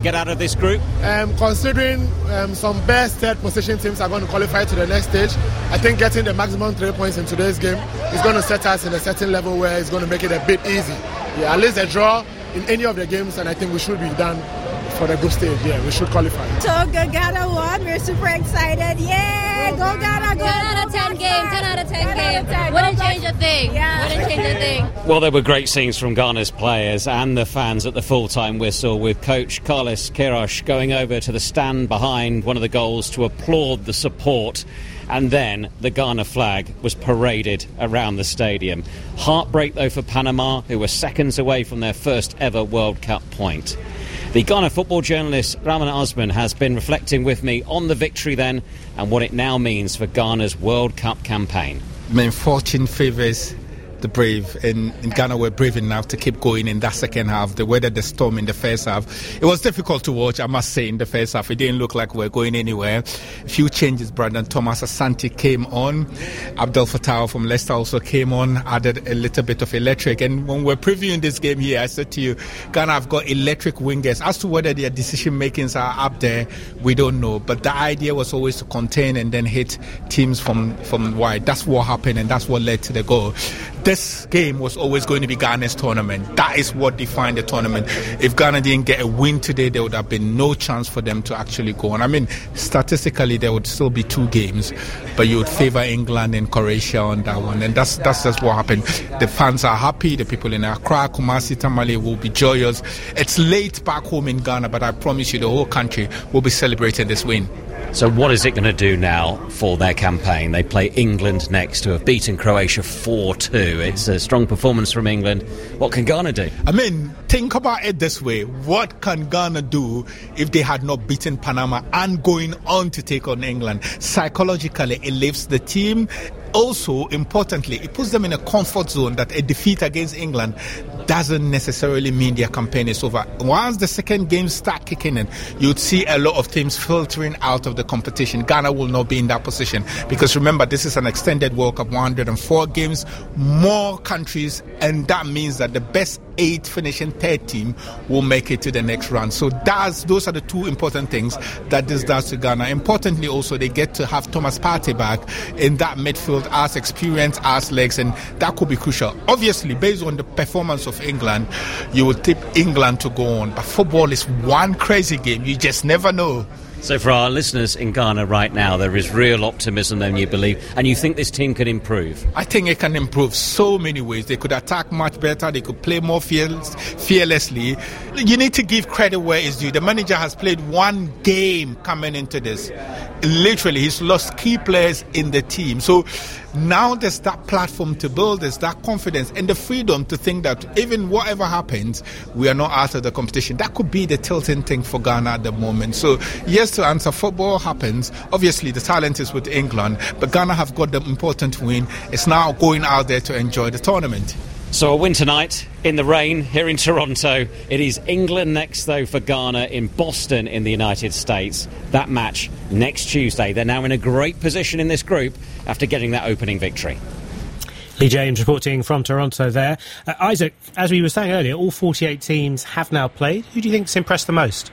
get out of this group? Considering some best third position teams are going to qualify to the next stage, I think getting the maximum 3 points in today's game is going to set us in a certain level where it's going to make it a bit easy. Yeah, at least a draw in any of the games, and I think we should be done for the group stage. Yeah, we should qualify. So Ghana won. We're super excited. Yay! Go Ghana! Go! 10 out of 10 game. 10 out of 10 game. Wouldn't change a thing. Yeah. Wouldn't change a thing. Well, there were great scenes from Ghana's players and the fans at the full-time whistle, with coach Carlos Queiroz going over to the stand behind one of the goals to applaud the support. And then the Ghana flag was paraded around the stadium. Heartbreak, though, for Panama, who were seconds away from their first ever World Cup point. The Ghana football journalist Raman Osman has been reflecting with me on the victory then and what it now means for Ghana's World Cup campaign. Fortune favours the brave, and Ghana were brave enough to keep going in that second half. They weathered the storm in the first half. It was difficult to watch, I must say, in the first half. It didn't look like we were going anywhere. A few changes. Brandon Thomas Asante came on. Abdel Fattah from Leicester also came on, added a little bit of electric. And when we're previewing this game here, I said to you, Ghana have got electric wingers. As to whether their decision makings are up there, we don't know. But the idea was always to contain and then hit teams from wide. That's what happened, and that's what led to the goal. This game was always going to be Ghana's tournament. That is what defined the tournament. If Ghana didn't get a win today, there would have been no chance for them to actually go on. I mean, statistically, there would still be 2 games, but you would favour England and Croatia on that one. And that's just what happened. The fans are happy. The people in Accra, Kumasi, Tamale will be joyous. It's late back home in Ghana, but I promise you the whole country will be celebrating this win. So what is it going to do now for their campaign? They play England next, who have beaten Croatia 4-2. It's a strong performance from England. What can Ghana do? I mean, think about it this way. What can Ghana do if they had not beaten Panama and going on to take on England? Psychologically, it lifts the team. Also, importantly, it puts them in a comfort zone that a defeat against England doesn't necessarily mean their campaign is over. Once the second game start kicking in, you'd see a lot of teams filtering out of the competition. Ghana will not be in that position because remember, this is an extended World Cup, 104 games, more countries, and that means that the best 8 finishing third team will make it to the next round. So those are the 2 important things that this does to Ghana. Importantly, also, they get to have Thomas Partey back in that midfield as experience, as legs, and that could be crucial. Obviously, based on the performance of England, you would tip England to go on. But football is one crazy game. You just never know. So for our listeners in Ghana right now, there is real optimism then, you believe, and you think this team can improve? I think it can improve so many ways. They could attack much better. They could play more fearlessly. You need to give credit where it's due. The manager has played 1 game coming into this. Literally, he's lost key players in the team. So now there's that platform to build, there's that confidence and the freedom to think that even whatever happens, we are not out of the competition. That could be the tilting thing for Ghana at the moment. So yes, to answer, football happens. Obviously, the talent is with England, but Ghana have got the important win. It's now going out there to enjoy the tournament. So a win tonight in the rain here in Toronto. It is England next, though, for Ghana in Boston in the United States. That match next Tuesday. They're now in a great position in this group after getting that opening victory. Lee James reporting from Toronto there. Isaac, as we were saying earlier, all 48 teams have now played. Who do you think's impressed the most?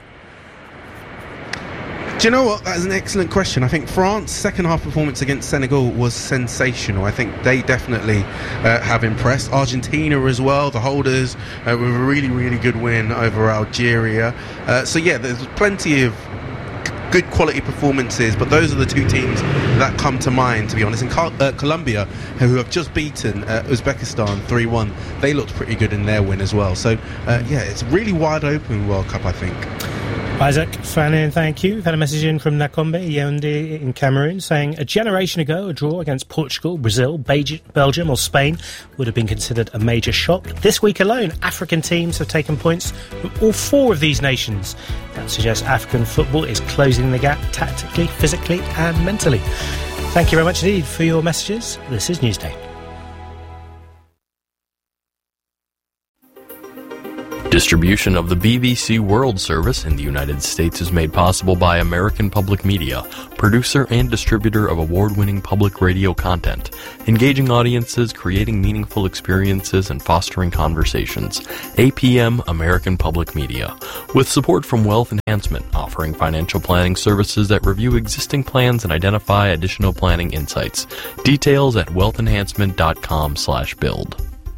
Do you know what? That is an excellent question. I think France's second half performance against Senegal was sensational. I think they definitely have impressed. Argentina as well, the holders, with a really, really good win over Algeria. So yeah, there's plenty of good quality performances, but those are the 2 teams that come to mind, to be honest. And Colombia, who have just beaten Uzbekistan 3-1, they looked pretty good in their win as well. So yeah, it's a really wide open World Cup, I think. Isaac Fanin, thank you. We've had a message in from Nakombe Yaoundé in Cameroon saying a generation ago a draw against Portugal, Brazil, Belgium or Spain would have been considered a major shock. This week alone, African teams have taken points from all 4 of these nations. That suggests African football is closing the gap tactically, physically and mentally. Thank you very much indeed for your messages. This is Newsday. Distribution of the BBC World Service in the United States is made possible by American Public Media, producer and distributor of award-winning public radio content, engaging audiences, creating meaningful experiences, and fostering conversations. APM American Public Media, with support from Wealth Enhancement, offering financial planning services that review existing plans and identify additional planning insights. Details at wealthenhancement.com/build.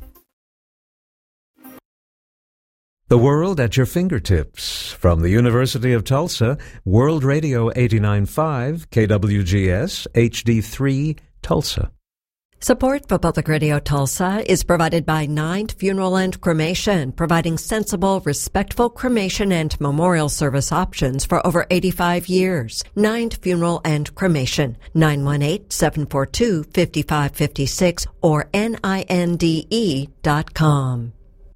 The world at your fingertips. From the University of Tulsa, World Radio 89.5, KWGS, HD3, Tulsa. Support for Public Radio Tulsa is provided by Ninth Funeral and Cremation, providing sensible, respectful cremation and memorial service options for over 85 years. Ninth Funeral and Cremation, 918-742-5556 or NINDE.com.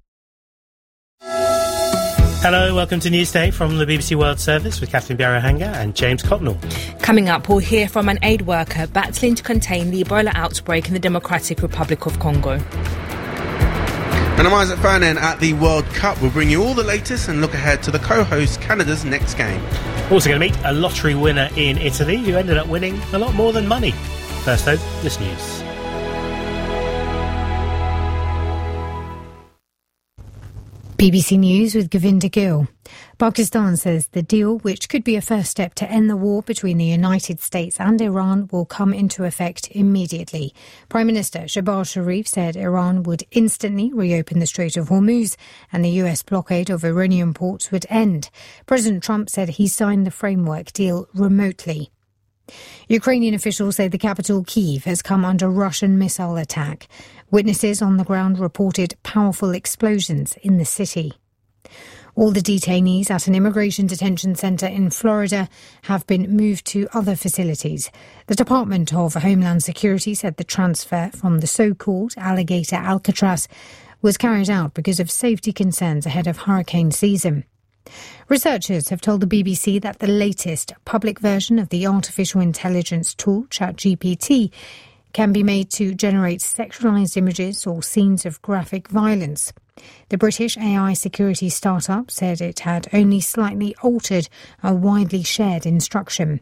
Hello, welcome to Newsday from the BBC World Service with Catherine Biarahanga and James Copnell. Coming up, we'll hear from an aid worker battling to contain the Ebola outbreak in the Democratic Republic of Congo. And I'm Isaac Fernan at the World Cup. We'll bring you all the latest and look ahead to the co-host Canada's next game. Also going to meet a lottery winner in Italy who ended up winning a lot more than money. First though, this news. BBC News with Govinda Gill. Pakistan says the deal, which could be a first step to end the war between the United States and Iran, will come into effect immediately. Prime Minister Shehbaz Sharif said Iran would instantly reopen the Strait of Hormuz and the US blockade of Iranian ports would end. President Trump said he signed the framework deal remotely. Ukrainian officials say the capital, Kyiv, has come under Russian missile attack. Witnesses on the ground reported powerful explosions in the city. All the detainees at an immigration detention centre in Florida have been moved to other facilities. The Department of Homeland Security said the transfer from the so-called Alligator Alcatraz was carried out because of safety concerns ahead of hurricane season. Researchers have told the BBC that the latest public version of the artificial intelligence tool ChatGPT can be made to generate sexualised images or scenes of graphic violence. The British AI security startup said it had only slightly altered a widely shared instruction.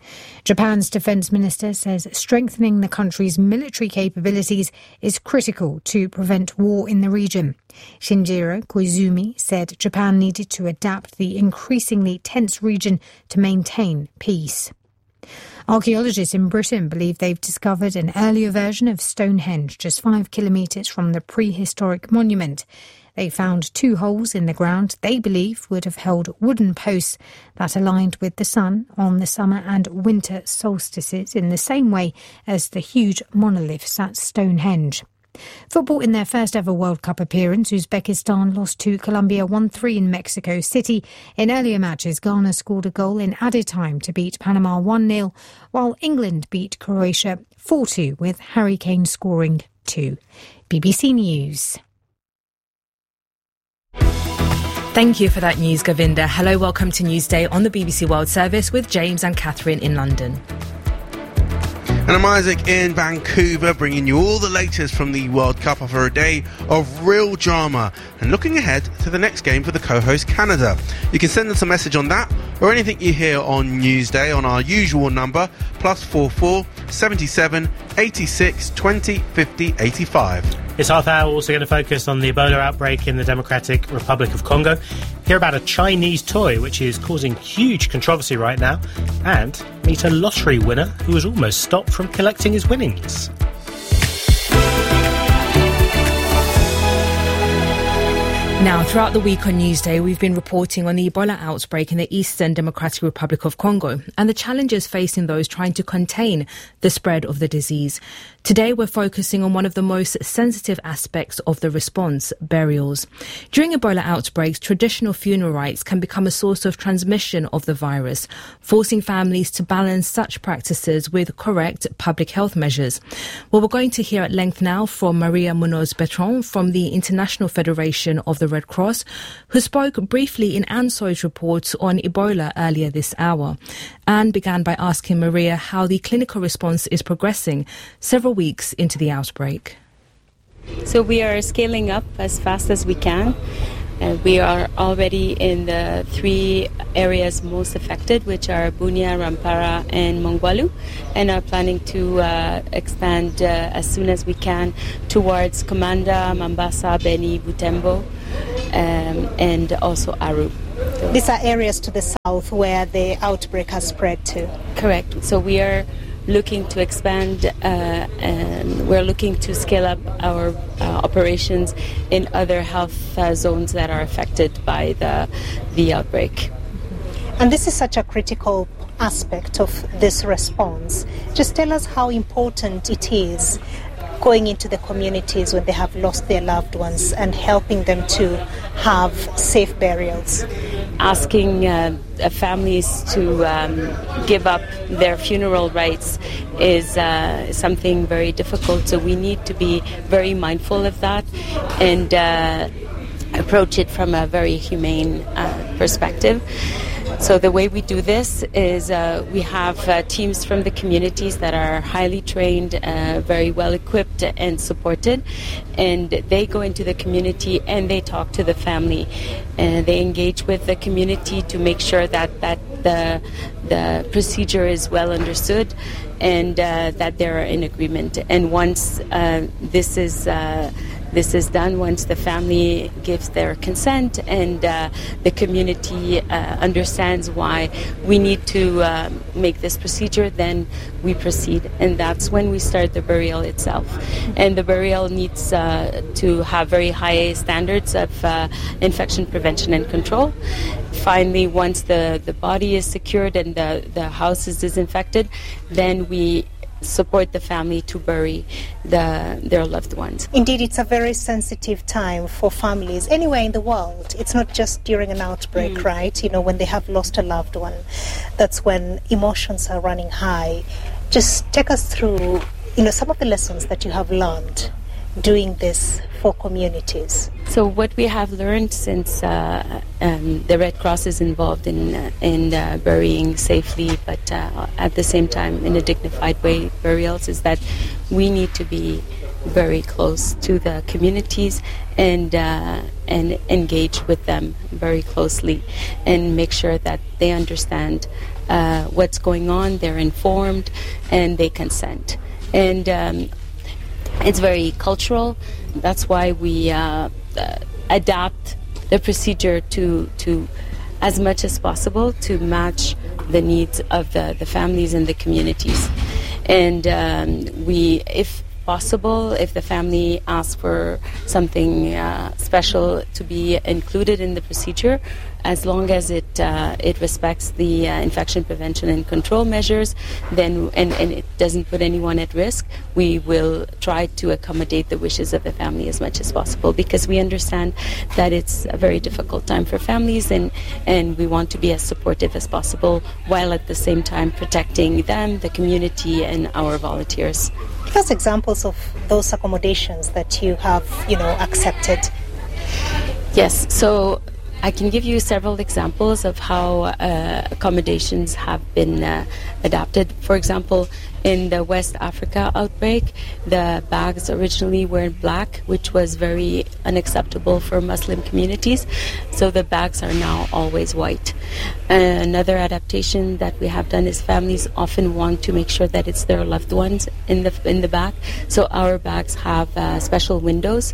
Japan's defence minister says strengthening the country's military capabilities is critical to prevent war in the region. Shinjiro Koizumi said Japan needed to adapt the increasingly tense region to maintain peace. Archaeologists in Britain believe they've discovered an earlier version of Stonehenge just 5 kilometres from the prehistoric monument. They found 2 holes in the ground they believe would have held wooden posts that aligned with the sun on the summer and winter solstices in the same way as the huge monoliths at Stonehenge. Football in their first ever World Cup appearance, Uzbekistan lost to Colombia 1-3 in Mexico City. In earlier matches, Ghana scored a goal in added time to beat Panama 1-0, while England beat Croatia 4-2 with Harry Kane scoring 2. BBC News. Thank you for that news, Govinda. Hello, welcome to Newsday on the BBC World Service with James and Catherine in London. And I'm Isaac in Vancouver, bringing you all the latest from the World Cup after a day of real drama and looking ahead to the next game for the co-host Canada. You can send us a message on that or anything you hear on Newsday on our usual number, +44 77 86 20 50 85. This half hour also going to focus on the Ebola outbreak in the Democratic Republic of Congo, hear about a Chinese toy which is causing huge controversy right now, and meet a lottery winner who was almost stopped from collecting his winnings. Now, throughout the week on Newsday, we've been reporting on the Ebola outbreak in the Eastern Democratic Republic of Congo and the challenges facing those trying to contain the spread of the disease. Today, we're focusing on one of the most sensitive aspects of the response, burials. During Ebola outbreaks, traditional funeral rites can become a source of transmission of the virus, forcing families to balance such practices with correct public health measures. Well, we're going to hear at length now from Maria Munoz-Bertrand from the International Federation of the Red Cross, who spoke briefly in ANSO's report on Ebola earlier this hour. Anne began by asking Maria how the clinical response is progressing several weeks into the outbreak. So we are scaling up as fast as we can. We are already in the 3 areas most affected, which are Bunia, Rampara, and Mongwalu, and are planning to expand as soon as we can towards Komanda, Mambasa, Beni, Butembo, and also Aru. These are areas to the south where the outbreak has spread to. Correct. So we are looking to expand and we're looking to scale up our operations in other health zones that are affected by the outbreak. And this is such a critical aspect of this response. Just tell us how important it is going into the communities when they have lost their loved ones and helping them to have safe burials. Asking families to give up their funeral rights is something very difficult, so we need to be very mindful of that and approach it from a very humane perspective. So the way we do this is we have teams from the communities that are highly trained, very well equipped and supported, and they go into the community and they talk to the family. They engage with the community to make sure that the procedure is well understood and that they're in agreement. And once this is done, once the family gives their consent and the community understands why we need to make this procedure, then we proceed. And that's when we start the burial itself. And the burial needs to have very high standards of infection prevention and control. Finally, once the body is secured and the house is disinfected, then we support the family to bury their loved ones. Indeed, it's a very sensitive time for families anywhere in the world. It's not just during an outbreak, right? You know, when they have lost a loved one, that's when emotions are running high. Just take us through, some of the lessons that you have learned doing this for communities. So what we have learned since the Red Cross is involved in burying safely, but at the same time in a dignified way burials, is that we need to be very close to the communities and engage with them very closely and make sure that they understand what's going on, they're informed, and they consent. And it's very cultural. That's why we adapt the procedure to as much as possible to match the needs of the families and the communities. And we, if possible, if the family asks for something special to be included in the procedure, as long as it respects the infection prevention and control measures, then and it doesn't put anyone at risk, we will try to accommodate the wishes of the family as much as possible, because we understand that it's a very difficult time for families, and we want to be as supportive as possible while at the same time protecting them, the community, and our volunteers. Give us examples of those accommodations that you have, accepted. Yes, so I can give you several examples of how accommodations have been adapted. For example, in the West Africa outbreak, the bags originally were black, which was very unacceptable for Muslim communities. So the bags are now always white. Another adaptation that we have done is families often want to make sure that it's their loved ones in the bag. So our bags have special windows,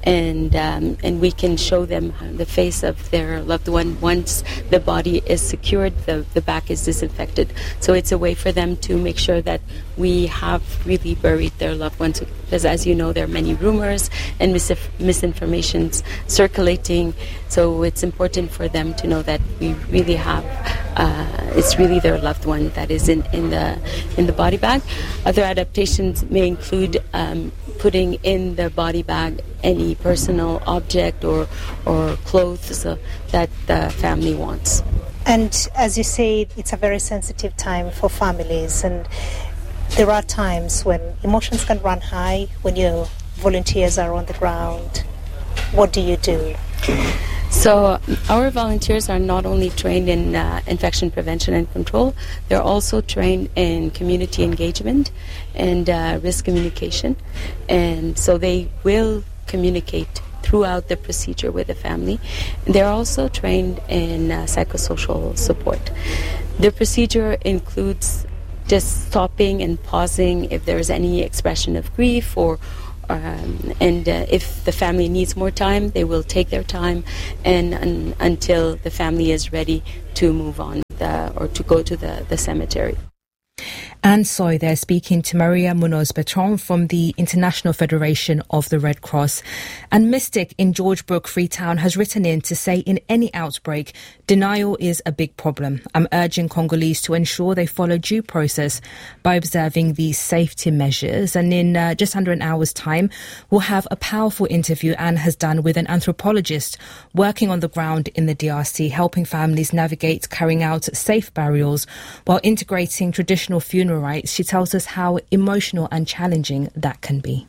and we can show them the face of their loved one once the body is secured, the bag is disinfected. So it's a way for them to make sure that we have really buried their loved ones, because as you know, there are many rumors and misinformations circulating. So it's important for them to know that we really have it's really their loved one that is in the body bag. Other adaptations may include putting in the body bag any personal object or clothes that the family wants. And as you say, it's a very sensitive time for families, and there are times when emotions can run high when your volunteers are on the ground. What do you do? So our volunteers are not only trained in infection prevention and control, they're also trained in community engagement and risk communication. And so they will communicate throughout the procedure with the family. They're also trained in psychosocial support. The procedure includes just stopping and pausing if there's any expression of grief, or if the family needs more time, they will take their time and until the family is ready to move on or to go to the cemetery. And so they're speaking to Maria Munoz-Bertrand from the International Federation of the Red Cross. And Mystic in George Brook, Freetown, has written in to say in any outbreak, denial is a big problem. I'm urging Congolese to ensure they follow due process by observing these safety measures. And in just under an hour's time, we'll have a powerful interview Anne has done with an anthropologist working on the ground in the DRC, helping families navigate carrying out safe burials while integrating traditional funeral rites. She tells us how emotional and challenging that can be.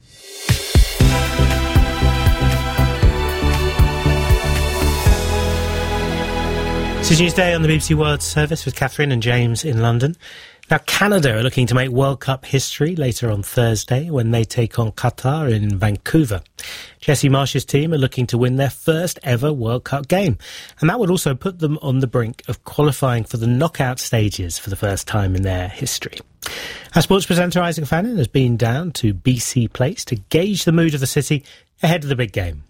This is Newsday on the BBC World Service with Catherine and James in London. Now, Canada are looking to make World Cup history later on Thursday when they take on Qatar in Vancouver. Jesse Marsh's team are looking to win their first ever World Cup game, and that would also put them on the brink of qualifying for the knockout stages for the first time in their history. Our sports presenter Isaac Fannin has been down to BC Place to gauge the mood of the city ahead of the big game.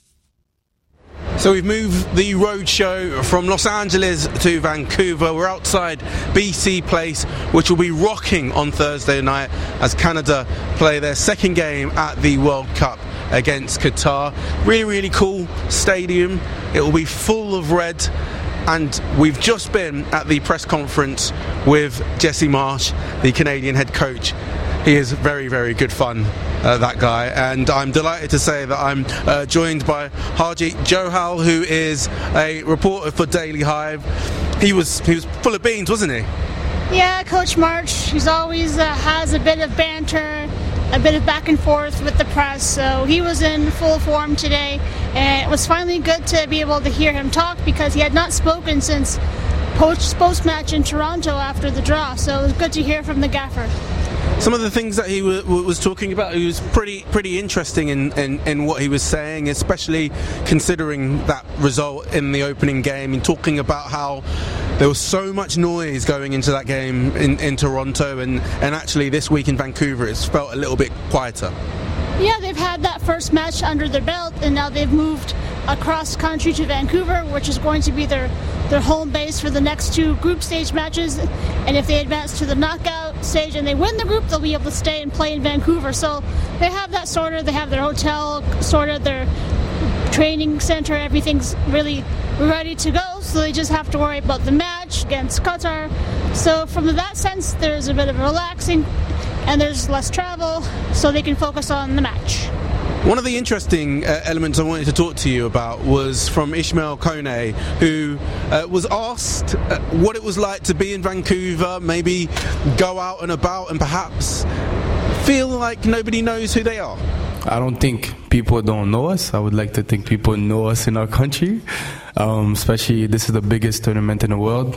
So we've moved the roadshow from Los Angeles to Vancouver. We're outside BC Place, which will be rocking on Thursday night as Canada play their second game at the World Cup against Qatar. Really, really cool stadium. It will be full of red. And we've just been at the press conference with Jesse Marsh, the Canadian head coach. He is very, very good fun, that guy. And I'm delighted to say that I'm joined by Harjeet Johal, who is a reporter for Daily Hive. He was full of beans, wasn't he? Yeah, Coach March. He's always has a bit of banter, a bit of back and forth with the press. So he was in full form today. And it was finally good to be able to hear him talk because he had not spoken since post-match in Toronto after the draw. So it was good to hear from the gaffer. Some of the things that he was talking about, he was pretty interesting in what he was saying, especially considering that result in the opening game, and talking about how there was so much noise going into that game in Toronto, and actually this week in Vancouver it's felt a little bit quieter. Yeah, they've had that first match under their belt, and now they've moved across country to Vancouver, which is going to be their home base for the next two group stage matches. And if they advance to the knockout stage and they win the group, they'll be able to stay and play in Vancouver. So they have that sorted. They have their hotel sorted, their training center, everything's really ready to go. So they just have to worry about the match against Qatar. So from that sense, there's a bit of relaxing and there's less travel, so they can focus on the match. One of the interesting elements I wanted to talk to you about was from Ishmael Kone, who was asked what it was like to be in Vancouver, maybe go out and about and perhaps feel like nobody knows who they are. I don't think people don't know us. I would like to think people know us in our country, especially this is the biggest tournament in the world.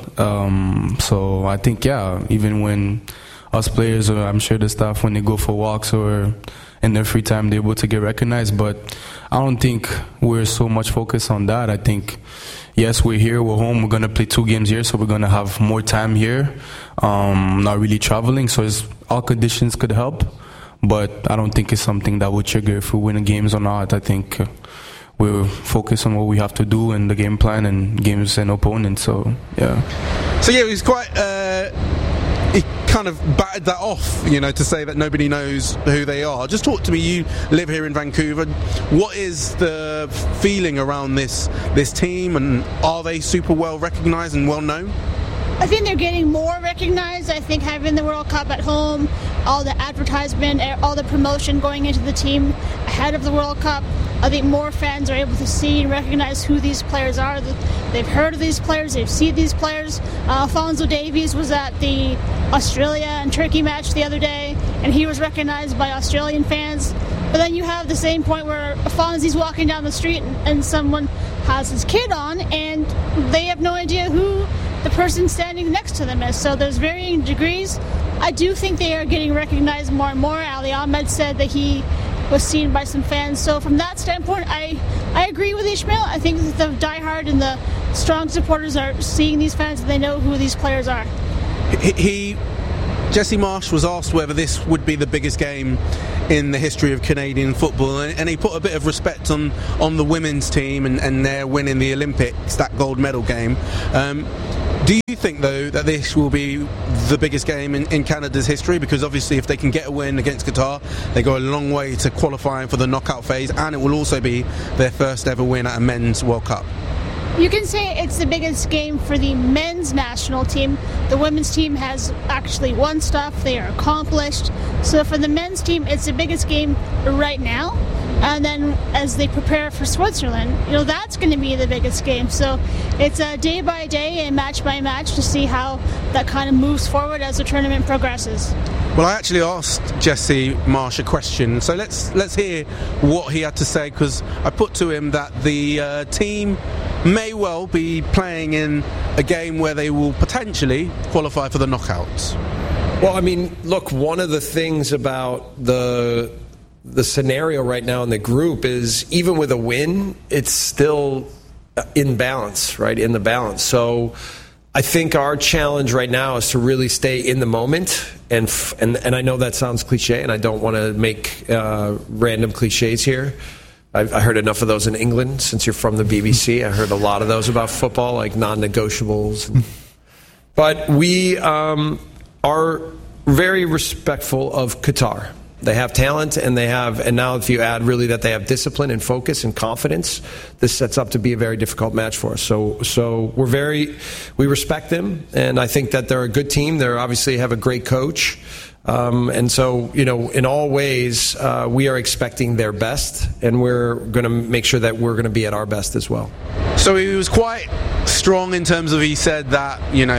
So I think, even when us players, or I'm sure the staff, when they go for walks or in their free time, they're able to get recognized. But I don't think we're so much focused on that. I think, yes, we're here, we're home, we're going to play 2 games here, so we're going to have more time here, not really traveling. So all conditions could help, but I don't think it's something that would trigger if we win games or not. I think we're focused on what we have to do and the game plan and games and opponents. So, yeah. So, yeah, it was quite... He kind of batted that off, to say that nobody knows who they are. Just talk to me. You live here in Vancouver. What is the feeling around this team, and are they super well recognised and well known? I think they're getting more recognized. I think having the World Cup at home, all the advertisement, all the promotion going into the team ahead of the World Cup, I think more fans are able to see and recognize who these players are. They've heard of these players, they've seen these players. Alphonso Davies was at the Australia and Turkey match the other day, and he was recognized by Australian fans. But then you have the same point where Alphonso's walking down the street and someone has his kid on, and they have no idea who the person standing next to them is. So there's varying degrees. I do think they are getting recognized more and more. Ali Ahmed said that he was seen by some fans. So from that standpoint, I agree with Ishmael. I think that the diehard and the strong supporters are seeing these fans and they know who these players are. Jesse Marsch was asked whether this would be the biggest game in the history of Canadian football, and he put a bit of respect on the women's team and their win in the Olympics, that gold medal game. Do you think, though, that this will be the biggest game in Canada's history? Because obviously if they can get a win against Qatar, they go a long way to qualifying for the knockout phase, and it will also be their first ever win at a men's World Cup. You can say it's the biggest game for the men's national team. The women's team has actually won stuff. They are accomplished. So for the men's team, it's the biggest game right now. And then as they prepare for Switzerland, that's going to be the biggest game. So it's a day by day and match by match to see how that kind of moves forward as the tournament progresses. Well, I actually asked Jesse Marsch a question, so let's hear what he had to say, because I put to him that the team may well be playing in a game where they will potentially qualify for the knockouts. Well, I mean, look, one of the things about the scenario right now in the group is even with a win, it's still in balance, right? In the balance. So I think our challenge right now is to really stay in the moment. And I know that sounds cliche, and I don't want to make random cliches here. I heard enough of those in England since you're from the BBC. I heard a lot of those about football, like non-negotiables. But we are very respectful of Qatar. They have talent, and now if you add really that they have discipline and focus and confidence, this sets up to be a very difficult match for us. So we respect them, and I think that they're a good team. They obviously have a great coach. And so, in all ways, we are expecting their best, and we're going to make sure that we're going to be at our best as well. So he was quite strong in terms of, he said that,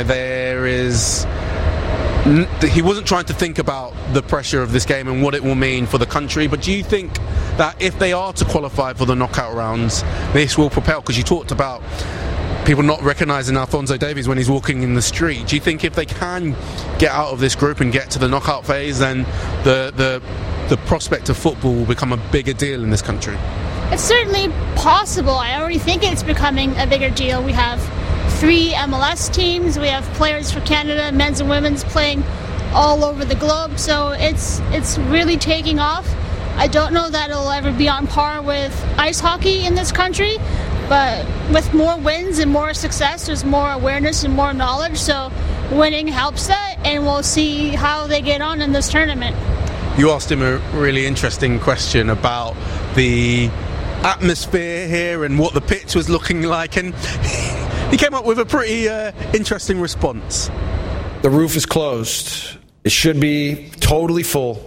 he wasn't trying to think about the pressure of this game and what it will mean for the country, but do you think that if they are to qualify for the knockout rounds, this will propel? Because you talked about people not recognising Alphonso Davies when he's walking in the street. Do you think if they can get out of this group and get to the knockout phase, then the prospect of football will become a bigger deal in this country? It's certainly possible. I already think it's becoming a bigger deal. We have 3 MLS teams. We have players for Canada, men's and women's, playing all over the globe. So it's really taking off. I don't know that it'll ever be on par with ice hockey in this country, but with more wins and more success, there's more awareness and more knowledge. So winning helps that, and we'll see how they get on in this tournament. You asked him a really interesting question about the atmosphere here and what the pitch was looking like, and he came up with a pretty interesting response. The roof is closed. It should be totally full.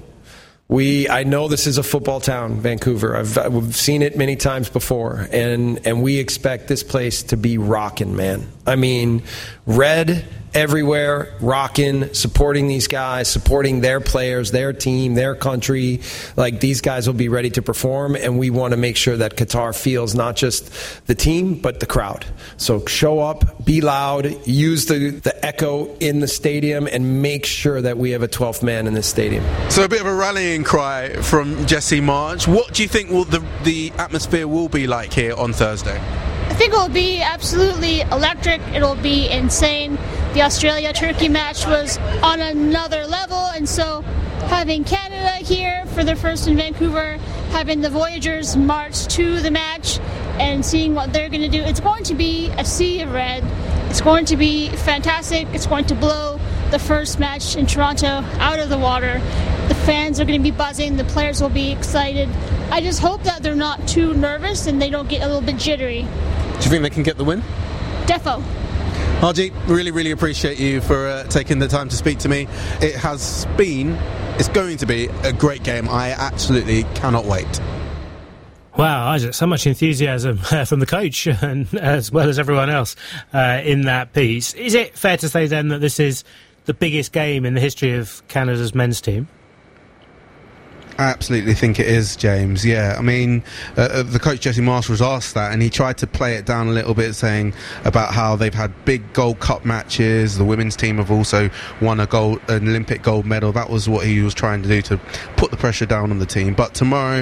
I know this is a football town, Vancouver. I've seen it many times before, and we expect this place to be rocking, man. I mean, red everywhere, rocking, supporting these guys, supporting their players, their team, their country. Like, these guys will be ready to perform, and we want to make sure that Qatar feels not just the team, but the crowd. So show up, be loud, use the echo in the stadium, and make sure that we have a 12th man in this stadium. So a bit of a rallying cry from Jesse Marsch. What do you think the atmosphere will be like here on Thursday? I think it will be absolutely electric. It'll be insane. The Australia-Turkey match was on another level, and so having Canada here for their first in Vancouver, having the Voyagers march to the match and seeing what they're going to do, it's going to be a sea of red. It's going to be fantastic. It's going to blow the first match in Toronto out of the water. The fans are going to be buzzing. The players will be excited. I just hope that they're not too nervous and they don't get a little bit jittery. Do you think they can get the win? Defo. Harjeet, really, really appreciate you for taking the time to speak to me. It's going to be a great game. I absolutely cannot wait. Wow, Isaac, so much enthusiasm from the coach and as well as everyone else in that piece. Is it fair to say then that this is the biggest game in the history of Canada's men's team? I absolutely think it is, James. Yeah, I mean, the coach Jesse Marshall was asked that, and he tried to play it down a little bit, saying about how they've had big Gold Cup matches. The women's team have also won an Olympic gold medal. That was what he was trying to do, to put the pressure down on the team. But tomorrow,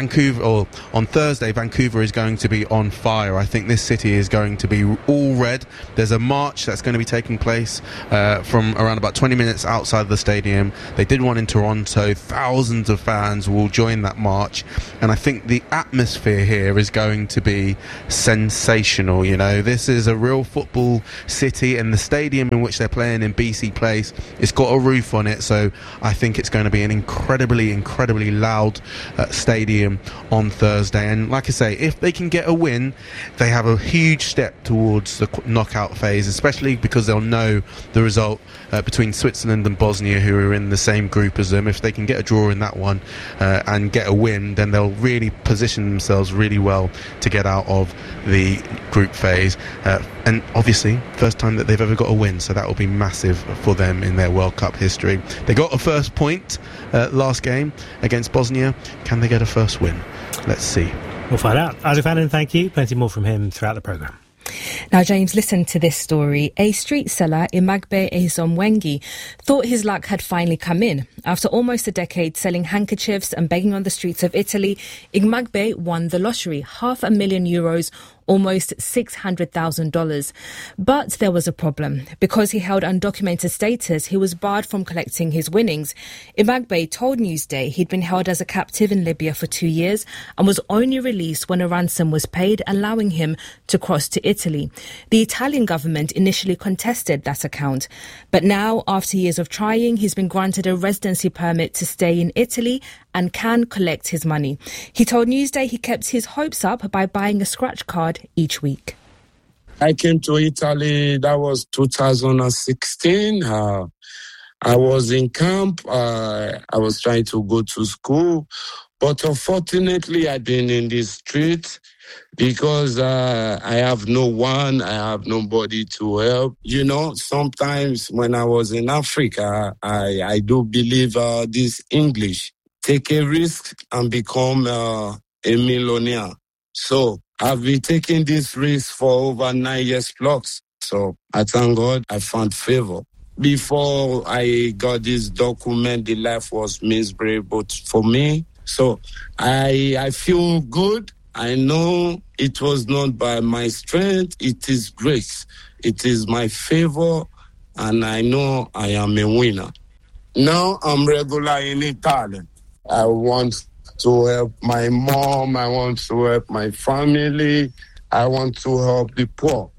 on Thursday, Vancouver is going to be on fire. I think this city is going to be all red. There's a march that's going to be taking place from around about 20 minutes outside the stadium. They did one in Toronto. Thousands of fans will join that march, and I think the atmosphere here is going to be sensational. You know, this is a real football city, and the stadium in which they're playing in BC Place, it's got a roof on it, so I think it's going to be an incredibly loud stadium on Thursday. And like I say, if they can get a win, they have a huge step towards the knockout phase, especially because they'll know the result between Switzerland and Bosnia, who are in the same group as them. If they can get a draw in that one and get a win, then they'll really position themselves really well to get out of the group phase. And obviously, first time that they've ever got a win, so that will be massive for them in their World Cup history. They got a first point last game against Bosnia. Can they get a first win? Let's see. We'll find out. Isaac Fannin, thank you. Plenty more from him throughout the programme. Now, James, listen to this story. A street seller, Imagbe Ezomwengi, thought his luck had finally come in. After almost a decade selling handkerchiefs and begging on the streets of Italy, Imagbe won the lottery, €500,000, almost $600,000. But there was a problem. Because he held undocumented status, he was barred from collecting his winnings. Imagbe told Newsday he'd been held as a captive in Libya for 2 years and was only released when a ransom was paid, allowing him to cross to Italy. The Italian government initially contested that account. But now, after years of trying, he's been granted a residency permit to stay in Italy and can collect his money. He told Newsday he kept his hopes up by buying a scratch card each week. I came to Italy, that was 2016. I was in camp. I was trying to go to school. But unfortunately, I've been in the street because I have no one. I have nobody to help. You know, sometimes when I was in Africa, I do believe this English. Take a risk and become a millionaire. So I've been taking this risk for over 9 years plus. So I thank God I found favor. Before I got this document, the life was miserable for me. So I feel good. I know it was not by my strength. It is grace. It is my favor. And I know I am a winner. Now I'm regular in Italy. I want to help my mom. I want to help my family. I want to help the poor.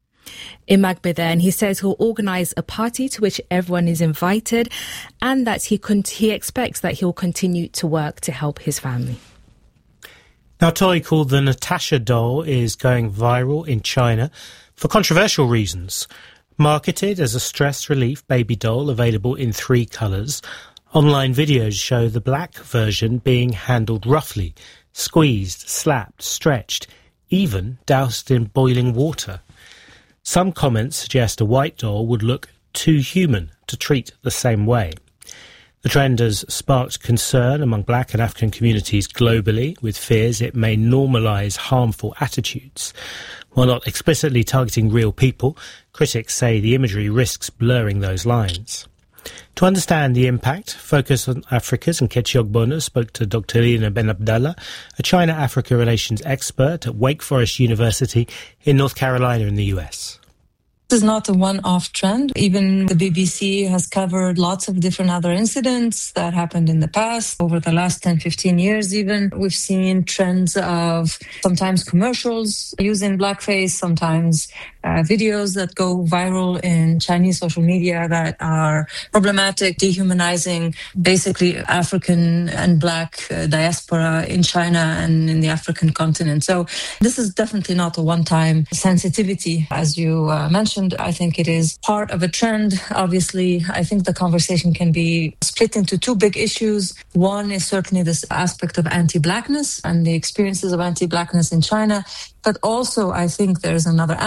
Imagbe then, he says he'll organise a party to which everyone is invited and that he expects that he'll continue to work to help his family. Now, a toy called the Natasha doll is going viral in China for controversial reasons. Marketed as a stress relief baby doll available in 3 colours, online videos show the black version being handled roughly, squeezed, slapped, stretched, even doused in boiling water. Some comments suggest a white doll would look too human to treat the same way. The trend has sparked concern among black and African communities globally, with fears it may normalise harmful attitudes. While not explicitly targeting real people, critics say the imagery risks blurring those lines. To understand the impact, Focus on Africa's Nkechi Ogbonna spoke to Dr. Lina Ben Abdallah, a China-Africa relations expert at Wake Forest University in North Carolina in the US. This is not a one-off trend. Even the BBC has covered lots of different other incidents that happened in the past. Over the last 10, 15 years even, we've seen trends of sometimes commercials using blackface, sometimes videos that go viral in Chinese social media that are problematic, dehumanizing basically African and black diaspora in China and in the African continent. So this is definitely not a one-time sensitivity, as you mentioned. I think it is part of a trend. Obviously, I think the conversation can be split into 2 big issues. One is certainly this aspect of anti-blackness and the experiences of anti-blackness in China. But also, I think there's another aspect of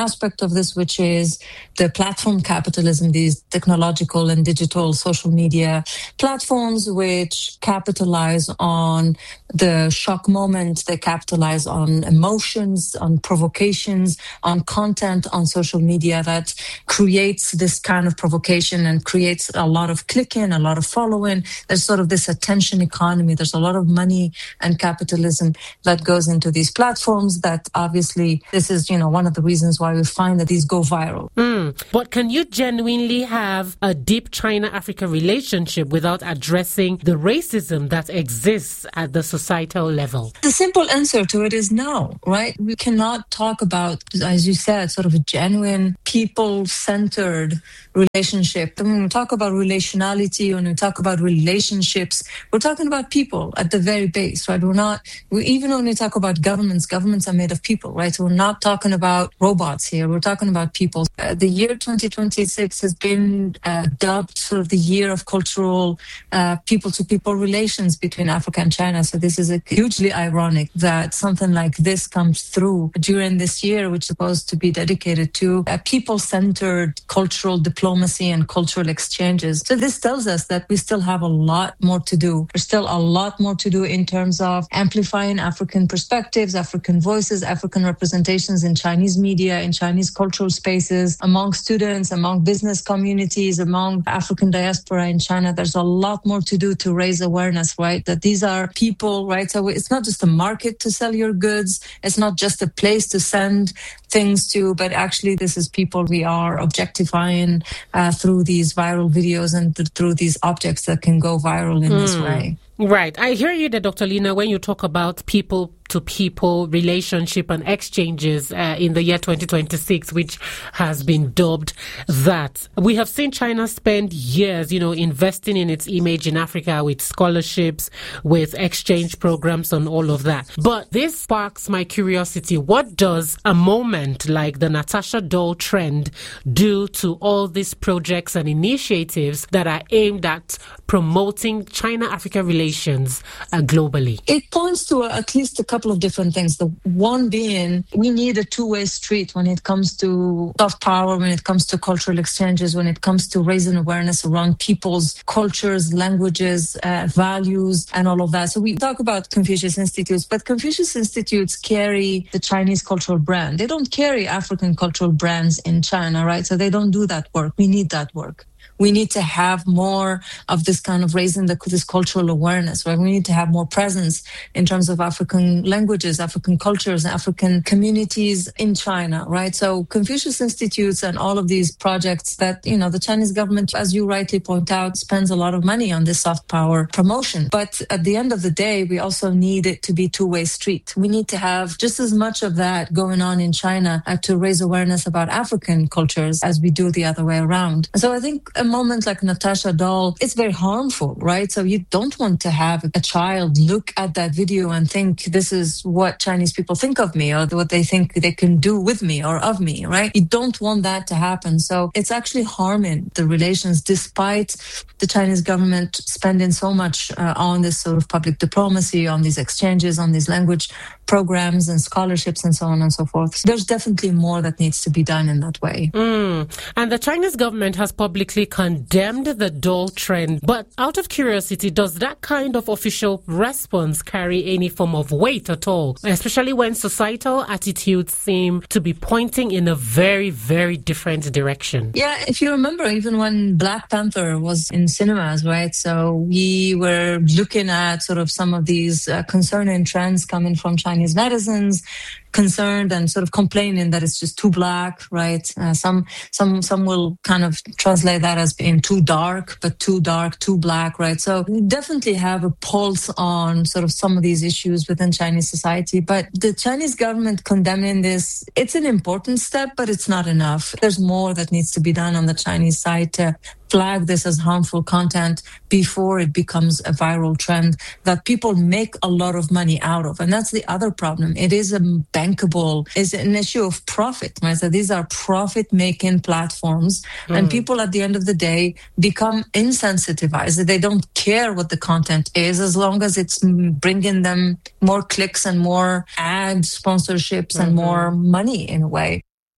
of this, which is the platform capitalism, these technological and digital social media platforms which capitalize on the shock moment, they capitalize on emotions, on provocations, on content on social media that creates this kind of provocation and creates a lot of clicking, a lot of following. There's sort of this attention economy. There's a lot of money and capitalism that goes into these platforms that obviously this is, one of the reasons why we find that these go viral. But can you genuinely have a deep China-Africa relationship without addressing the racism that exists at the societal level? The simple answer to it is no, right? We cannot talk about, as you said, sort of a genuine people-centered relationship. When we talk about relationality, when we talk about relationships, we're talking about people at the very base, right? Even when we talk about governments are made of people, right? So we're not talking about robots here. We're talking about people. The year 2026 has been dubbed sort of the year of cultural people-to-people relations between Africa and China. So this is hugely ironic that something like this comes through during this year, which is supposed to be dedicated to people-centered cultural diplomacy and cultural exchanges. So this tells us that we still have a lot more to do. There's still a lot more to do in terms of amplifying African perspectives, African voices, African representations in Chinese media, in Chinese cultural spaces, among students, among business communities, among African diaspora in China. There's a lot more to do to raise awareness, right? That these are people, right? So it's not just a market to sell your goods. It's not just a place to send things to, but actually this is people we are objectifying through these viral videos and through these objects that can go viral in this way. Right. I hear you there, Dr. Lina, when you talk about people-to-people relationship and exchanges in the year 2026, which has been dubbed that. We have seen China spend years, investing in its image in Africa with scholarships, with exchange programs and all of that. But this sparks my curiosity. What does a moment like the Natasha Doll trend do to all these projects and initiatives that are aimed at promoting China-Africa relations globally? It points to at least a couple of different things. The one being, we need a two-way street when it comes to soft power, when it comes to cultural exchanges, when it comes to raising awareness around people's cultures, languages, values, and all of that. So we talk about Confucius Institutes, but Confucius Institutes carry the Chinese cultural brand. They don't carry African cultural brands in China, right? So they don't do that work. We need that work. We need to have more of this kind of raising this cultural awareness, right? We need to have more presence in terms of African languages, African cultures, African communities in China, right? So Confucius Institutes and all of these projects that, the Chinese government, as you rightly point out, spends a lot of money on this soft power promotion. But at the end of the day, we also need it to be two-way street. We need to have just as much of that going on in China to raise awareness about African cultures as we do the other way around. So I think a moment like Natasha Doll, it's very harmful, right? So you don't want to have a child look at that video and think this is what Chinese people think of me or what they think they can do with me or of me, right? You don't want that to happen. So it's actually harming the relations despite the Chinese government spending so much on this sort of public diplomacy, on these exchanges, on these language programs and scholarships and so on and so forth. There's definitely more that needs to be done in that way. And the Chinese government has publicly condemned the doll trend. But out of curiosity, does that kind of official response carry any form of weight at all? Especially when societal attitudes seem to be pointing in a very, very different direction. Yeah, if you remember, even when Black Panther was in cinemas, right? So we were looking at sort of some of these concerning trends coming from Chinese netizens, concerned and sort of complaining that it's just too black, right? Some will kind of translate that as being too dark, but too dark, too black, right? So we definitely have a pulse on sort of some of these issues within Chinese society. But the Chinese government condemning this, it's an important step, but it's not enough. There's more that needs to be done on the Chinese side to flag this as harmful content before it becomes a viral trend that people make a lot of money out of. And that's the other problem. It is a bankable, it's an issue of profit, right? So these are profit-making platforms and people at the end of the day become insensitized. They don't care what the content is as long as it's bringing them more clicks and more ad sponsorships and more money in a way.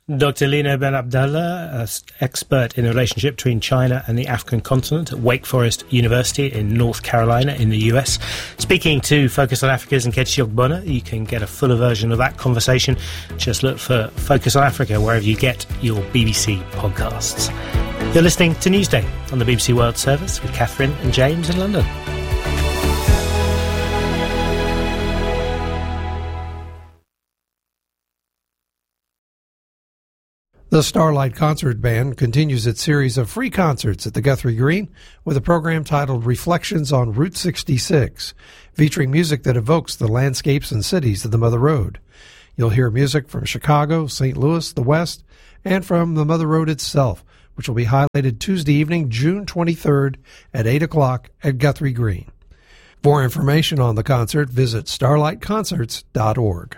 Dr. Lina Ben Abdallah, an expert in the relationship between China and the African continent at Wake Forest University in North Carolina in the US. Speaking to Focus on Africa's Nkechi Ogbonna, you can get a fuller version of that conversation. Just look for Focus on Africa wherever you get your BBC podcasts. You're listening to Newsday on the BBC World Service with Catherine and James in London. The Starlight Concert Band continues its series of free concerts at the Guthrie Green with a program titled Reflections on Route 66, featuring music that evokes the landscapes and cities of the Mother Road. You'll hear music from Chicago, St. Louis, the West, and from the Mother Road itself, which will be highlighted Tuesday evening, June 23rd at 8 o'clock at Guthrie Green. For more information on the concert, visit starlightconcerts.org.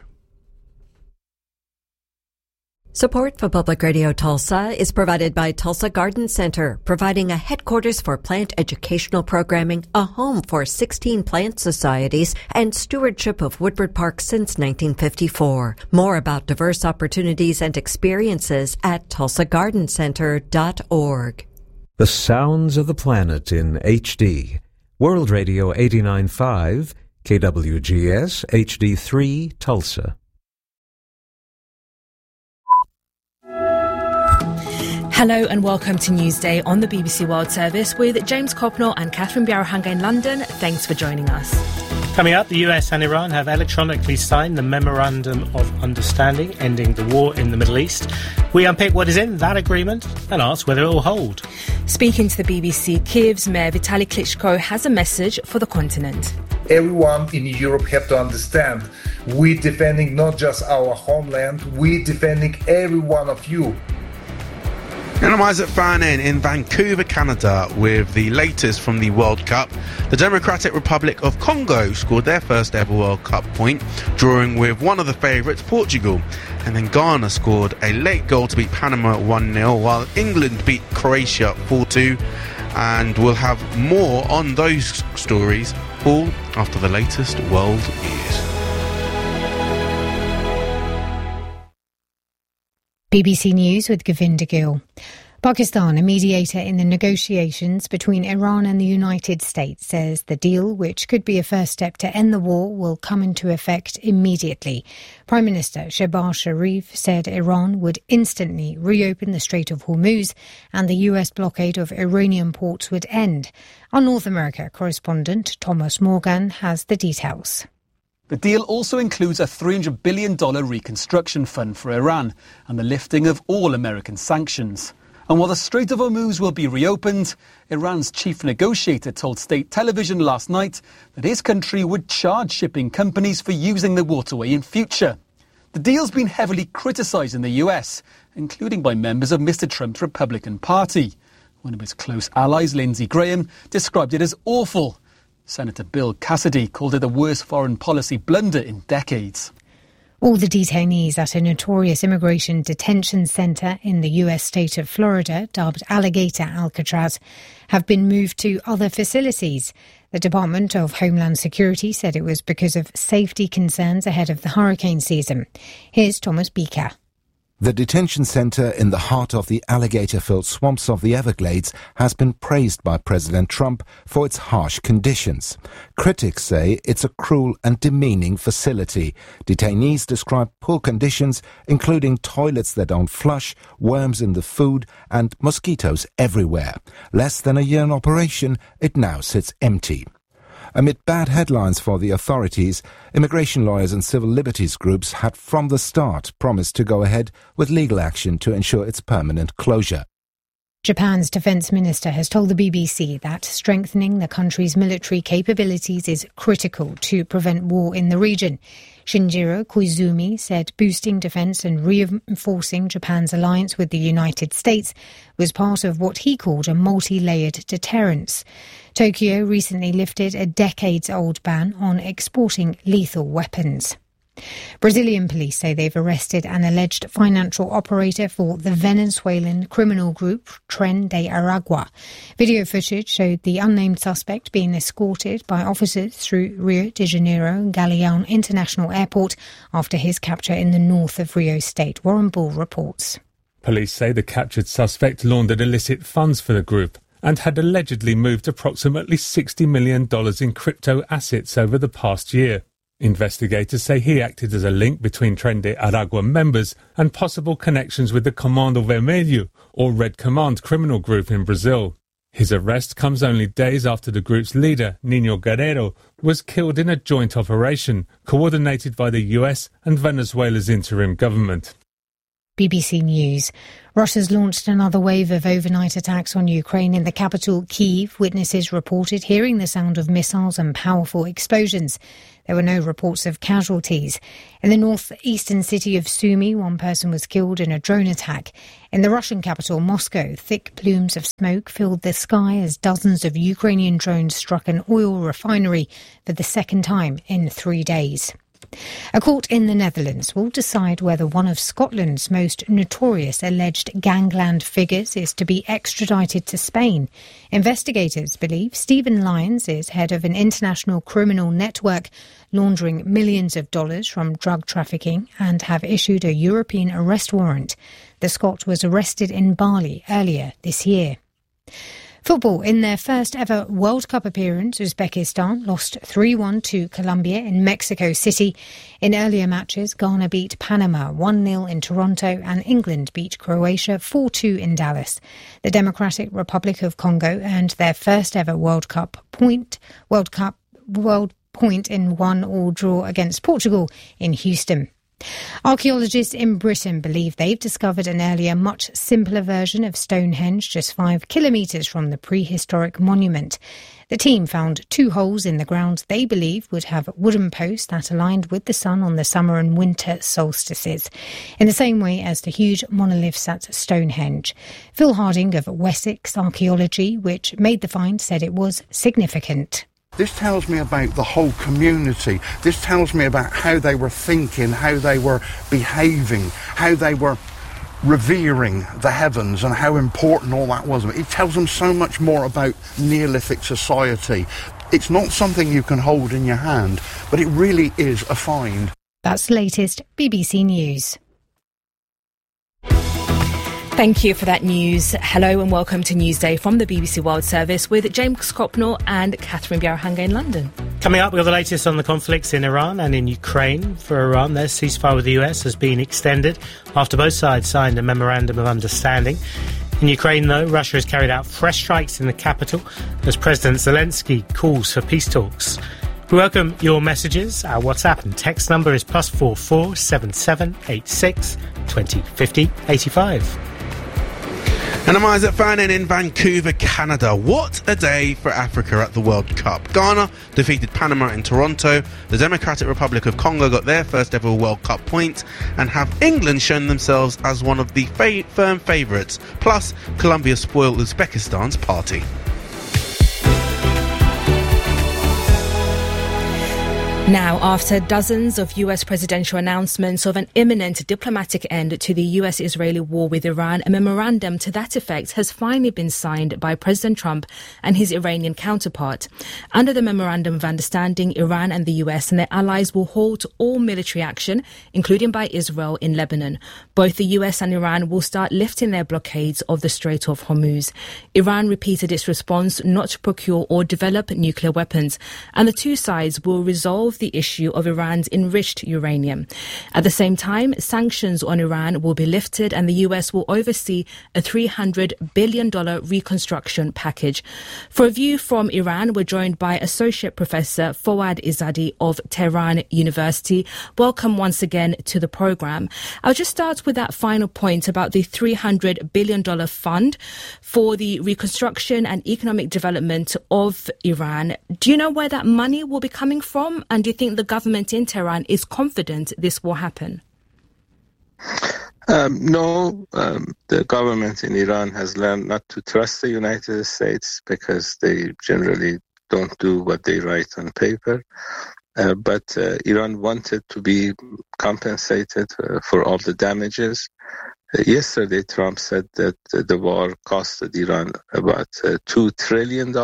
Support for Public Radio Tulsa is provided by Tulsa Garden Center, providing a headquarters for plant educational programming, a home for 16 plant societies, and stewardship of Woodward Park since 1954. More about diverse opportunities and experiences at tulsagardencenter.org. The sounds of the planet in HD. World Radio 89.5, KWGS HD3 Tulsa. Hello and welcome to Newsday on the BBC World Service with James Copnell and Catherine Biarahanga in London. Thanks for joining us. Coming up, the US and Iran have electronically signed the Memorandum of Understanding ending the war in the Middle East. We unpick what is in that agreement and ask whether it will hold. Speaking to the BBC, Kyiv's Mayor Vitaly Klitschko has a message for the continent. Everyone in Europe have to understand, we're defending not just our homeland, we're defending every one of you. And I'm Isaac Farnan in Vancouver, Canada, with the latest from the World Cup. The Democratic Republic of Congo scored their first ever World Cup point, drawing with one of the favourites, Portugal. And then Ghana scored a late goal to beat Panama 1-0, while England beat Croatia 4-2. And we'll have more on those stories, all after the latest world news. BBC News with Govinda Gill. Pakistan, a mediator in the negotiations between Iran and the United States, says the deal, which could be a first step to end the war, will come into effect immediately. Prime Minister Shehbaz Sharif said Iran would instantly reopen the Strait of Hormuz and the US blockade of Iranian ports would end. Our North America correspondent Thomas Morgan has the details. The deal also includes a $300 billion reconstruction fund for Iran and the lifting of all American sanctions. And while the Strait of Hormuz will be reopened, Iran's chief negotiator told state television last night that his country would charge shipping companies for using the waterway in future. The deal's been heavily criticised in the US, including by members of Mr. Trump's Republican Party. One of his close allies, Lindsey Graham, described it as awful. Senator Bill Cassidy called it the worst foreign policy blunder in decades. All the detainees at a notorious immigration detention centre in the US state of Florida, dubbed Alligator Alcatraz, have been moved to other facilities. The Department of Homeland Security said it was because of safety concerns ahead of the hurricane season. Here's Thomas Beaker. The detention centre in the heart of the alligator-filled swamps of the Everglades has been praised by President Trump for its harsh conditions. Critics say it's a cruel and demeaning facility. Detainees describe poor conditions, including toilets that don't flush, worms in the food, and mosquitoes everywhere. Less than a year in operation, it now sits empty. Amid bad headlines for the authorities, immigration lawyers and civil liberties groups had from the start promised to go ahead with legal action to ensure its permanent closure. Japan's defence minister has told the BBC that strengthening the country's military capabilities is critical to prevent war in the region. Shinjiro Koizumi said boosting defence and reinforcing Japan's alliance with the United States was part of what he called a multi-layered deterrence. Tokyo recently lifted a decades-old ban on exporting lethal weapons. Brazilian police say they've arrested an alleged financial operator for the Venezuelan criminal group Tren de Aragua. Video footage showed the unnamed suspect being escorted by officers through Rio de Janeiro Galeão International Airport after his capture in the north of Rio State. Warren Bull reports. Police say the captured suspect laundered illicit funds for the group and had allegedly moved approximately $60 million in crypto assets over the past year. Investigators say he acted as a link between Tren de Aragua members and possible connections with the Comando Vermelho, or Red Command criminal group in Brazil. His arrest comes only days after the group's leader, Nino Guerrero, was killed in a joint operation coordinated by the US and Venezuela's interim government. BBC News. Russia's launched another wave of overnight attacks on Ukraine in the capital, Kyiv. Witnesses reported hearing the sound of missiles and powerful explosions. There were no reports of casualties. In the northeastern city of Sumy, one person was killed in a drone attack. In the Russian capital, Moscow, thick plumes of smoke filled the sky as dozens of Ukrainian drones struck an oil refinery for the second time in 3 days. A court in the Netherlands will decide whether one of Scotland's most notorious alleged gangland figures is to be extradited to Spain. Investigators believe Stephen Lyons is head of an international criminal network laundering millions of dollars from drug trafficking and have issued a European arrest warrant. The Scot was arrested in Bali earlier this year. Football. In their first ever World Cup appearance, Uzbekistan lost 3-1 to Colombia in Mexico City. In earlier matches, Ghana beat Panama 1-0 in Toronto and England beat Croatia 4-2 in Dallas. The Democratic Republic of Congo earned their first ever World point in 1-1 draw against Portugal in Houston. Archaeologists in Britain believe they've discovered an earlier, much simpler version of Stonehenge just 5 kilometres from the prehistoric monument. The team found 2 holes in the ground they believe would have wooden posts that aligned with the sun on the summer and winter solstices, in the same way as the huge monoliths at Stonehenge. Phil Harding of Wessex Archaeology, which made the find, said it was significant. This tells me about the whole community. This tells me about how they were thinking, how they were behaving, how they were revering the heavens and how important all that was. It tells them so much more about Neolithic society. It's not something you can hold in your hand, but it really is a find. That's the latest BBC News. Thank you for that news. Hello and welcome to Newsday from the BBC World Service with James Copnall and Catherine Bjarhanga in London. Coming up, we've got the latest on the conflicts in Iran and in Ukraine. For Iran, their ceasefire with the US has been extended after both sides signed a memorandum of understanding. In Ukraine, though, Russia has carried out fresh strikes in the capital as President Zelensky calls for peace talks. We welcome your messages. Our WhatsApp and text number is +44 77 86 20 50 85. And I'm Isaac Fannin in Vancouver, Canada. What a day for Africa at the World Cup. Ghana defeated Panama in Toronto. The Democratic Republic of Congo got their first ever World Cup point. And have England shown themselves as one of the firm favourites. Plus, Colombia spoiled Uzbekistan's party. Now, after dozens of US presidential announcements of an imminent diplomatic end to the US-Israeli war with Iran, a memorandum to that effect has finally been signed by President Trump and his Iranian counterpart. Under the Memorandum of Understanding, Iran and the US and their allies will halt all military action, including by Israel in Lebanon. Both the US and Iran will start lifting their blockades of the Strait of Hormuz. Iran repeated its response not to procure or develop nuclear weapons, and the two sides will resolve the issue of Iran's enriched uranium. At the same time, sanctions on Iran will be lifted and the US will oversee a $300 billion reconstruction package. For a view from Iran, we're joined by Associate Professor Fouad Izzadi of Tehran University. Welcome once again to the programme. I'll just start with that final point about the $300 billion fund for the reconstruction and economic development of Iran. Do you know where that money will be coming from? And do you think the government in Tehran is confident this will happen? No, the government in Iran has learned not to trust the United States because they generally don't do what they write on paper. But Iran wanted to be compensated for all the damages. Yesterday, Trump said that the war costed Iran about $2 trillion.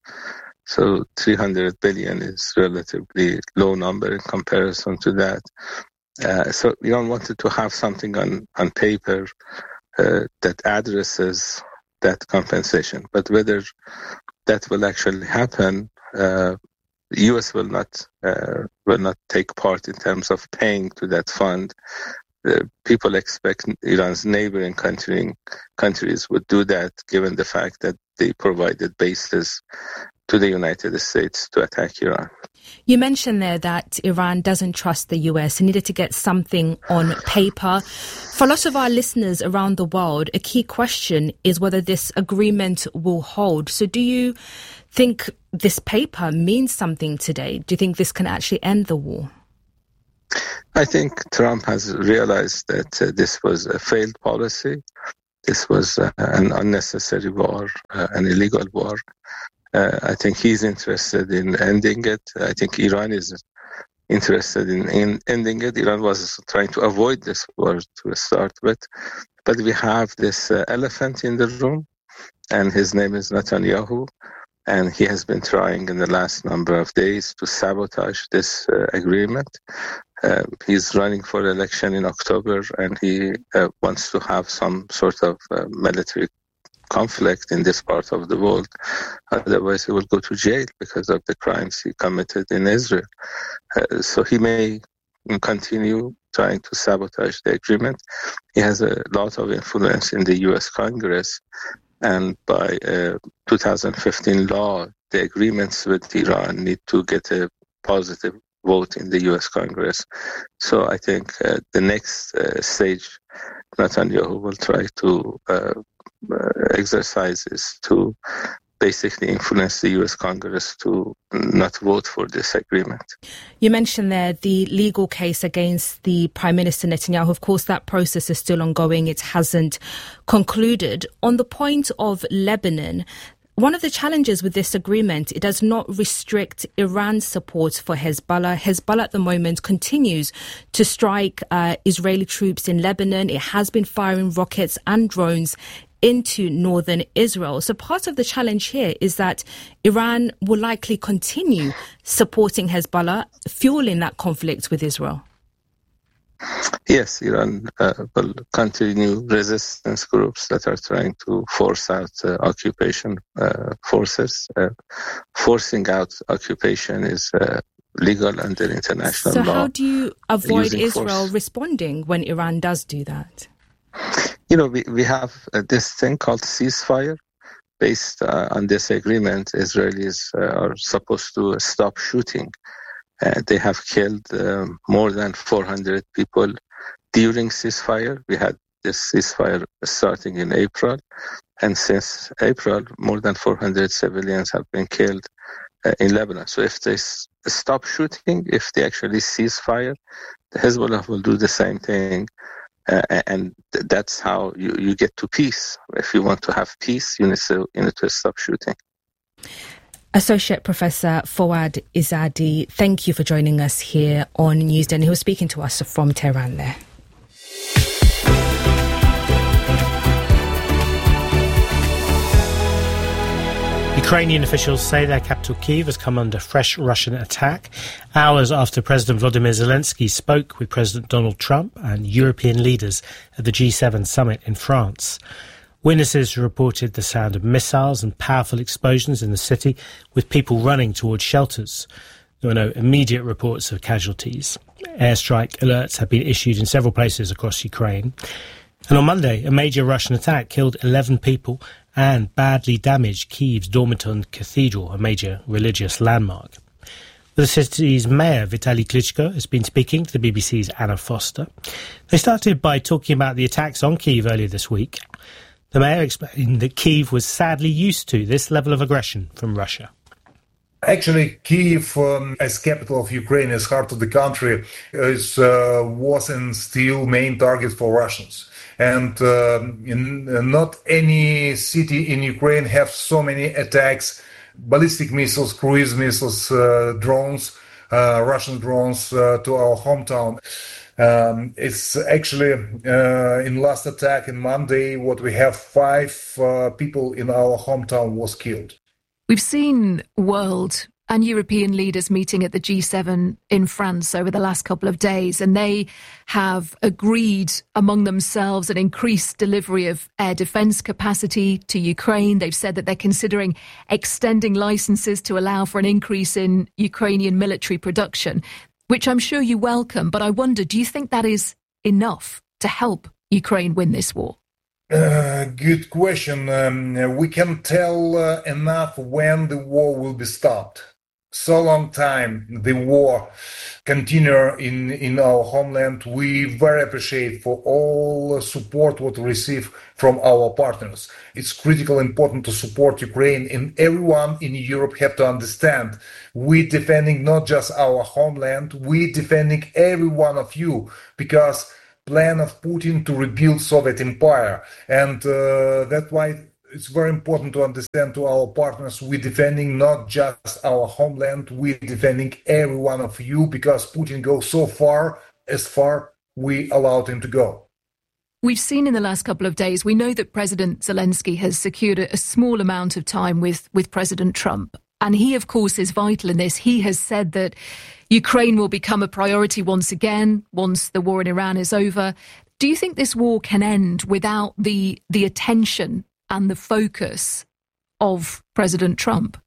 So 300 billion is relatively low number in comparison to that. So Iran wanted to have something on paper that addresses that compensation. But whether that will actually happen, the U.S. will not take part in terms of paying to that fund. People expect Iran's neighboring countries would do that, given the fact that they provided bases to the United States to attack Iran. You mentioned there that Iran doesn't trust the US and needed to get something on paper. For lots of our listeners around the world, a key question is whether this agreement will hold. So do you think this paper means something today? Do you think this can actually end the war? I think Trump has realized that this was a failed policy. This was an unnecessary war, an illegal war. I think he's interested in ending it. I think Iran is interested in ending it. Iran was trying to avoid this war to start with. But we have this elephant in the room, and his name is Netanyahu. And he has been trying in the last number of days to sabotage this agreement. He's running for election in October, and he wants to have some sort of military conflict in this part of the world. Otherwise, he will go to jail because of the crimes he committed in Israel. So he may continue trying to sabotage the agreement. He has a lot of influence in the U.S. Congress, and by 2015 law, the agreements with Iran need to get a positive vote in the U.S. Congress. So I think the next stage Netanyahu will try to exercise is to basically influence the U.S. Congress to not vote for this agreement. You mentioned there the legal case against the Prime Minister Netanyahu. Of course, that process is still ongoing. It hasn't concluded. On the point of Lebanon, one of the challenges with this agreement, it does not restrict Iran's support for Hezbollah. Hezbollah at the moment continues to strike Israeli troops in Lebanon. It has been firing rockets and drones into northern Israel. So part of the challenge here is that Iran will likely continue supporting Hezbollah, fueling that conflict with Israel. Yes, Iran will continue resistance groups that are trying to force out occupation forces. Forcing out occupation is legal under international law. So how do you avoid Israel responding when Iran does do that? You know, we have this thing called ceasefire. Based on this agreement, Israelis are supposed to stop shooting. They have killed more than 400 people during ceasefire. We had this ceasefire starting in April. And since April, more than 400 civilians have been killed in Lebanon. So if they stop shooting, if they actually cease fire, the Hezbollah will do the same thing. And that's how you get to peace. If you want to have peace, you need to stop shooting. Associate Professor Fouad Izzadi, thank you for joining us here on Newsday. He was speaking to us from Tehran there. Ukrainian officials say their capital Kyiv has come under fresh Russian attack hours after President Volodymyr Zelensky spoke with President Donald Trump and European leaders at the G7 summit in France. Witnesses reported the sound of missiles and powerful explosions in the city, with people running towards shelters. There were no immediate reports of casualties. Airstrike alerts have been issued in several places across Ukraine. And on Monday, a major Russian attack killed 11 people and badly damaged Kyiv's Dormiton Cathedral, a major religious landmark. The city's mayor, Vitaly Klitschko, has been speaking to the BBC's Anna Foster. They started by talking about the attacks on Kyiv earlier this week. The mayor explained that Kyiv was sadly used to this level of aggression from Russia. Actually, Kyiv, as capital of Ukraine, as heart of the country, was and still main target for Russians. And not any city in Ukraine have so many attacks, ballistic missiles, cruise missiles, drones Russian drones to our hometown. It's actually in last attack in Monday, what we have 5 people in our hometown was killed. We've seen world and European leaders meeting at the G7 in France over the last couple of days, and they have agreed among themselves an increased delivery of air defence capacity to Ukraine. They've said that they're considering extending licences to allow for an increase in Ukrainian military production, which I'm sure you welcome. But I wonder, do you think that is enough to help Ukraine win this war? Good question. We can tell enough when the war will be stopped. So long time the war continue in our homeland. We very appreciate for all support what we receive from our partners. It's critical important to support Ukraine, and everyone in Europe have to understand we defending not just our homeland, we defending every one of you, because plan of Putin to rebuild Soviet empire, and that's why it's very important to understand to our partners we're defending not just our homeland, we're defending every one of you, because Putin goes so far as far we allowed him to go. We've seen in the last couple of days, we know that President Zelensky has secured a small amount of time with President Trump. And he, of course, is vital in this. He has said that Ukraine will become a priority once again, once the war in Iran is over. Do you think this war can end without the attention and the focus of President Trump?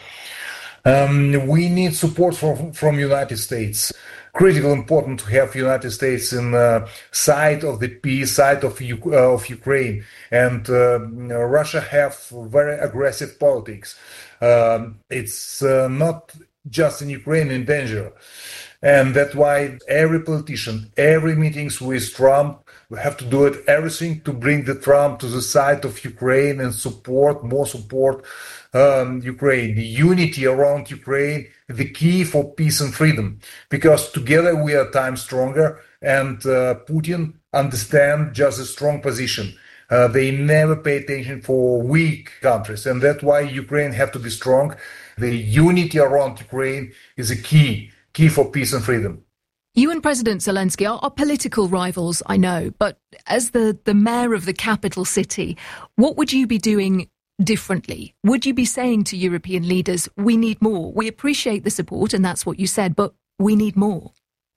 We need support from United States. Critical important to have United States in side of the peace, side of Ukraine. And Russia have very aggressive politics. It's not just in Ukraine in danger. And that's why every politician, every meetings with Trump, we have to do it everything to bring the Trump to the side of Ukraine and more support Ukraine. The unity around Ukraine, the key for peace and freedom, because together we are times stronger, and Putin understand just a strong position. They never pay attention for weak countries, and that's why Ukraine have to be strong. The unity around Ukraine is a key for peace and freedom. You and President Zelensky are political rivals, I know, but as the mayor of the capital city, what would you be doing differently? Would you be saying to European leaders, we need more? We appreciate the support, and that's what you said, but we need more.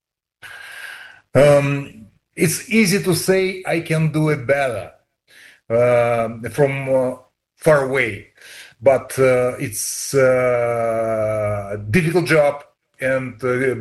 It's easy to say I can do it better from far away, but it's a difficult job and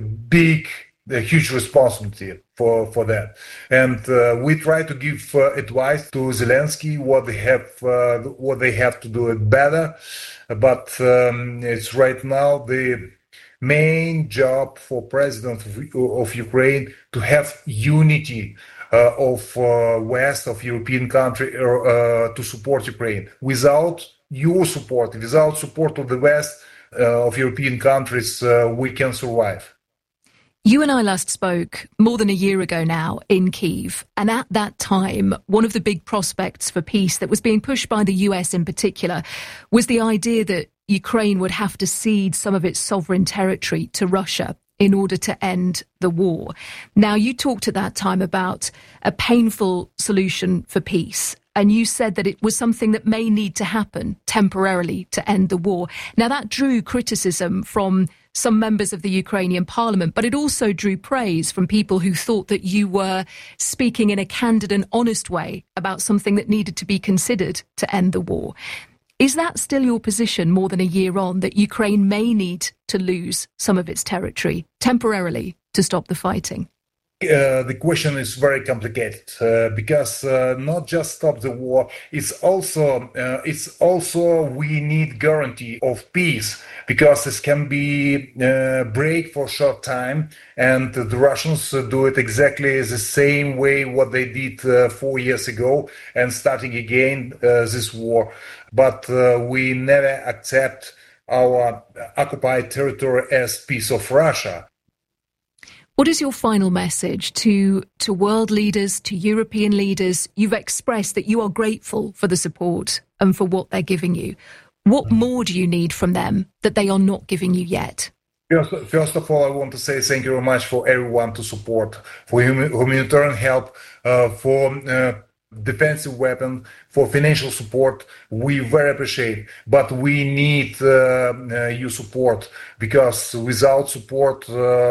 a huge responsibility for that. And we try to give advice to Zelensky what they have to do it better. But it's right now the main job for President of Ukraine to have unity of West, of European country to support Ukraine. Without your support, without support of the West, of European countries, we can survive. You and I last spoke more than a year ago now in Kyiv, and at that time, one of the big prospects for peace that was being pushed by the US in particular was the idea that Ukraine would have to cede some of its sovereign territory to Russia in order to end the war. Now, you talked at that time about a painful solution for peace, and you said that it was something that may need to happen temporarily to end the war. Now, that drew criticism from some members of the Ukrainian parliament, but it also drew praise from people who thought that you were speaking in a candid and honest way about something that needed to be considered to end the war. Is that still your position more than a year on, that Ukraine may need to lose some of its territory temporarily to stop the fighting? The question is very complicated because not just stop the war, it's also we need guarantee of peace, because this can be break for a short time, and the Russians do it exactly the same way what they did 4 years ago and starting again this war. But we never accept our occupied territory as piece of Russia. What is your final message to world leaders, to European leaders? You've expressed that you are grateful for the support and for what they're giving you. What more do you need from them that they are not giving you yet? First of all, I want to say thank you very much for everyone to support, for humanitarian help, for defensive weapon, for financial support. We very appreciate, but we need your support, because without support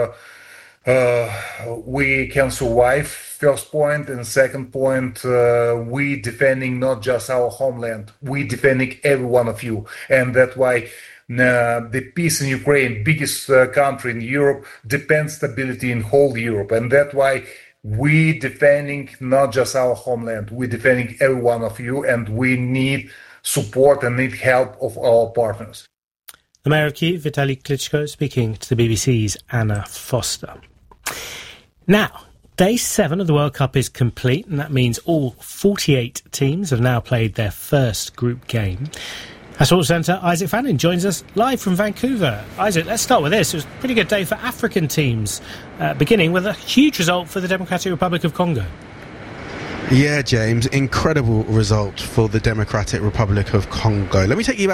we can survive. First point, and second point, we defending not just our homeland, we defending every one of you, and that's why the peace in Ukraine, biggest country in Europe, depends stability in whole Europe, and that's why we defending not just our homeland, we defending every one of you, and we need support and need help of our partners. The Mayor of Kyiv, Vitaly Klitschko, speaking to the BBC's Anna Foster. Now, Day 7 of the World Cup is complete, and that means all 48 teams have now played their first group game. Our Sports Centre, Isaac Fannin, joins us live from Vancouver. Isaac, let's start with this. It was a pretty good day for African teams, beginning with a huge result for the Democratic Republic of Congo. Yeah, James, incredible result for the Democratic Republic of Congo. Let me take you back